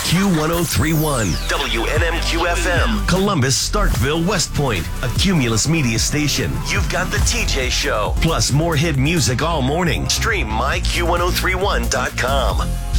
Q1031, WNMQ FM, Columbus, Starkville, West Point, a Cumulus Media station. You've got the TJ Show, plus more hit music all morning. Stream myQ1031.com.